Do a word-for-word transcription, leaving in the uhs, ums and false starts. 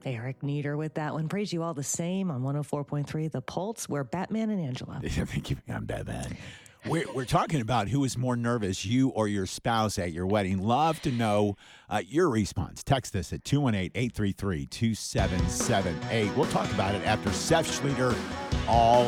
Eric Nieder with that one. Praise you all the same on one oh four point three The Pulse. We're Batman and Angela. Thank you. I'm Batman. We're, we're talking about who is more nervous, you or your spouse at your wedding. Love to know uh, your response. Text us at two one eight, eight three three, two seven seven eight. We'll talk about it after Seth Schlueter, All